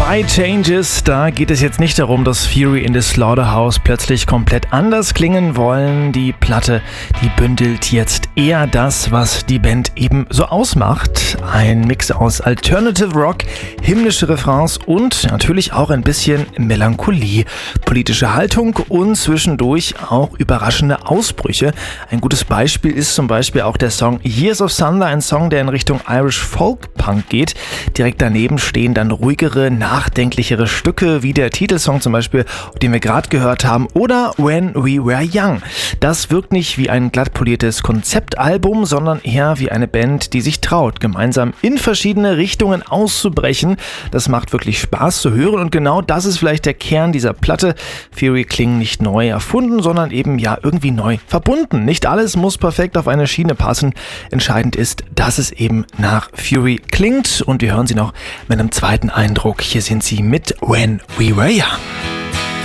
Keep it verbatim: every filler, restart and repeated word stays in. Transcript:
By Changes, da geht es jetzt nicht darum, dass Fury in the Slaughterhouse plötzlich komplett anders klingen wollen. Die Platte, die bündelt jetzt eher das, was die Band eben so ausmacht. Ein Mix aus Alternative Rock, himmlische Refrains und natürlich auch ein bisschen Melancholie, politische Haltung und zwischendurch auch überraschende Ausbrüche. Ein gutes Beispiel ist zum Beispiel auch der Song Years of Thunder, ein Song, der in Richtung Irish Folk Punk geht. Direkt daneben stehen dann ruhigere, nachdenklichere Stücke, wie der Titelsong zum Beispiel, den wir gerade gehört haben, oder When We Were Young. Das wirkt nicht wie ein glatt poliertes Konzeptalbum, sondern eher wie eine Band, die sich traut, gemeinsam in verschiedene Richtungen auszubrechen. Das macht wirklich Spaß zu hören und genau das ist vielleicht der Kern dieser Platte. Fury klingen nicht neu erfunden, sondern eben ja irgendwie neu verbunden. Nicht alles muss perfekt auf eine Schiene passen. Entscheidend ist, dass es eben nach Fury klingt und wir hören sie noch mit einem zweiten Eindruck. Hier sind sie mit When We Were Young.